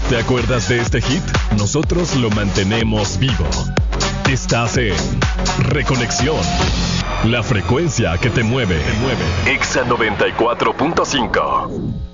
¿Te acuerdas de este hit? Nosotros lo mantenemos vivo. Estás en Reconexión. La frecuencia que te mueve. Exa 94.5.